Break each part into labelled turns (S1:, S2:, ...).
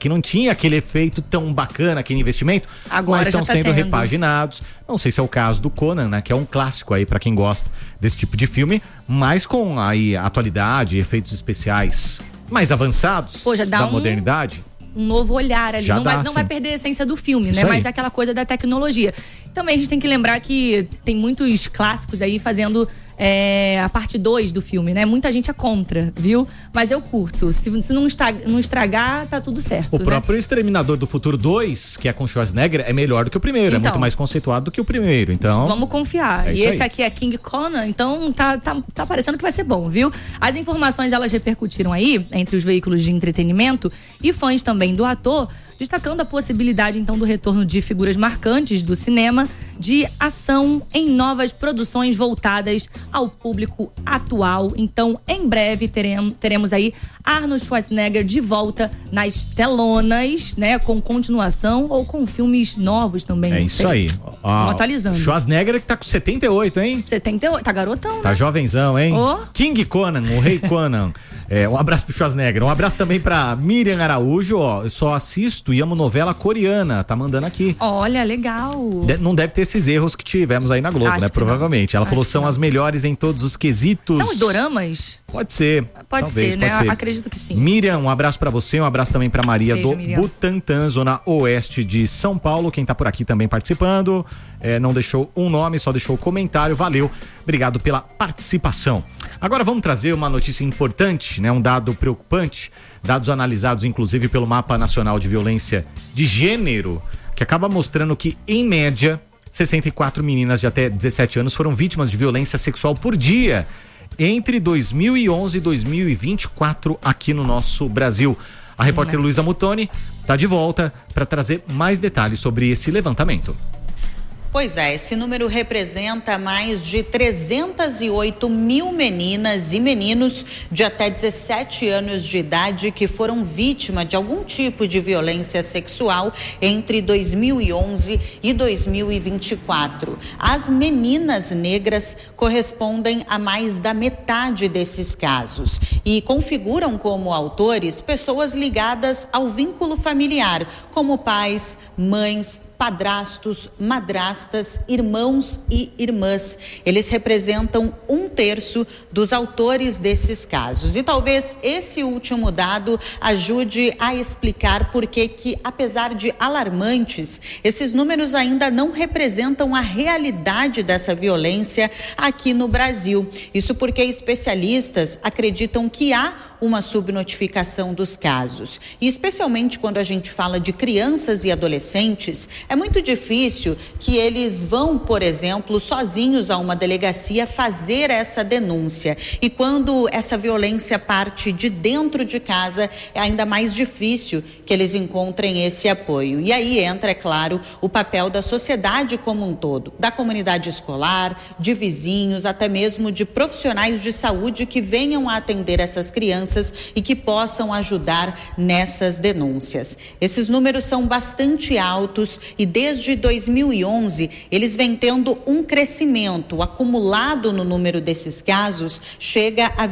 S1: que não tinha aquele efeito tão bacana, aquele investimento,
S2: agora
S1: mas estão
S2: já tá
S1: sendo
S2: tendo.
S1: repaginados. Não sei se é o caso do Conan, né, que é um clássico aí pra quem gosta desse tipo de filme, mas com aí atualidade, efeitos especiais mais avançados da modernidade.
S2: Um novo olhar ali, não vai perder a essência do filme, né? Mas é aquela coisa da tecnologia. Também a gente tem que lembrar que tem muitos clássicos aí fazendo a parte 2 do filme, né? Muita gente é contra, viu? Mas eu curto. Se não estragar, tá tudo certo.
S1: O próprio Exterminador do Futuro 2, que é com Schwarzenegger, é melhor do que o primeiro. Então, é muito mais conceituado do que o primeiro. Então,
S2: vamos confiar. E esse aqui é King Conan, então tá parecendo que vai ser bom, viu? As informações, elas repercutiram aí entre os veículos de entretenimento e fãs também do ator, destacando a possibilidade, então, do retorno de figuras marcantes do cinema, de ação em novas produções voltadas ao público atual. Então, em breve, teremos aí Arnold Schwarzenegger de volta nas telonas, né? Com continuação ou com filmes novos também.
S1: É isso aí.
S2: Vamos atualizando.
S1: Schwarzenegger que tá com 78, hein?
S2: 78, tá garotão, né?
S1: Tá jovenzão, hein? King Conan, o Rei Conan. Um abraço pro Schwarzenegger. Um abraço também pra Miriam Araújo, eu só assisto e amo novela coreana, tá mandando aqui.
S2: Olha, legal.
S1: Não deve ter esses erros que tivemos aí na Globo, né? Provavelmente. Ela falou que são as melhores em todos os quesitos.
S2: São os doramas?
S1: Pode ser.
S2: Pode ser, né? Acredito que sim.
S1: Miriam, um abraço pra você, um abraço também pra Maria do Butantã, zona oeste de São Paulo. Quem tá por aqui também participando. Não deixou um nome, só deixou o comentário. Valeu. Obrigado pela participação. Agora vamos trazer uma notícia importante, né? Um dado preocupante. Dados analisados, inclusive, pelo Mapa Nacional de Violência de Gênero, que acaba mostrando que, em média, 64 meninas de até 17 anos foram vítimas de violência sexual por dia entre 2011 e 2024 aqui no nosso Brasil. A repórter Luísa Mutoni está de volta para trazer mais detalhes sobre esse levantamento.
S3: Pois é, esse número representa mais de 308 mil meninas e meninos de até 17 anos de idade que foram vítimas de algum tipo de violência sexual entre 2011 e 2024. As meninas negras correspondem a mais da metade desses casos e configuram como autores pessoas ligadas ao vínculo familiar, como pais, mães, padrastos, madrastas, irmãos e irmãs. Eles representam 1/3 dos autores desses casos. E talvez esse último dado ajude a explicar por que, apesar de alarmantes, esses números ainda não representam a realidade dessa violência aqui no Brasil. Isso porque especialistas acreditam que há uma subnotificação dos casos. E especialmente quando a gente fala de crianças e adolescentes, é muito difícil que eles vão, por exemplo, sozinhos a uma delegacia fazer essa denúncia. E quando essa violência parte de dentro de casa, é ainda mais difícil que eles encontrem esse apoio. E aí entra, é claro, o papel da sociedade como um todo, da comunidade escolar, de vizinhos, até mesmo de profissionais de saúde que venham a atender essas crianças e que possam ajudar nessas denúncias. Esses números são bastante altos e desde 2011 eles vêm tendo um crescimento. O acumulado no número desses casos chega a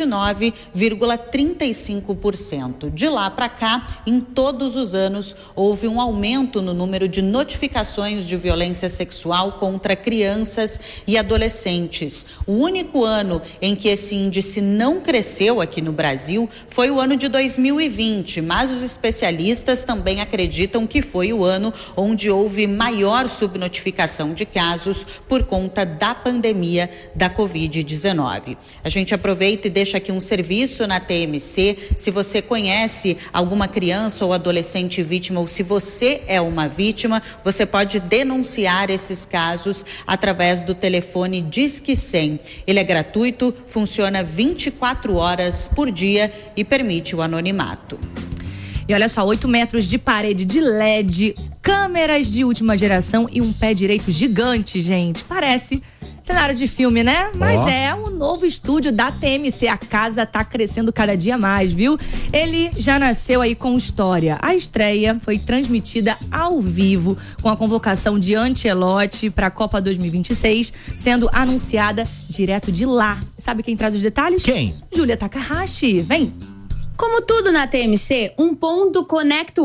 S3: 29,35%. De lá para cá, em todos os anos, houve um aumento no número de notificações de violência sexual contra crianças e adolescentes. O único ano em que esse índice não cresceu aqui no Brasil foi o ano de 2020, mas os especialistas também acreditam que foi o ano onde houve maior subnotificação de casos por conta da pandemia da Covid-19. A gente aproveita e deixa aqui um serviço na TMC. Se você conhece alguma criança ou adolescente vítima, ou se você é uma vítima, você pode denunciar esses casos através do telefone Disque 100. Ele é gratuito, funciona 24 horas por dia e permite o anonimato.
S2: E olha só, 8 metros de parede de LED, câmeras de última geração e um pé direito gigante, gente. Parece cenário de filme, né? Mas é um novo estúdio da TMC. A casa tá crescendo cada dia mais, viu? Ele já nasceu aí com história. A estreia foi transmitida ao vivo com a convocação de Ancelotti para a Copa 2026, sendo anunciada direto de lá. Sabe quem traz os detalhes?
S1: Quem?
S2: Júlia Takahashi. Vem!
S4: Como tudo na TMC, um ponto conecta o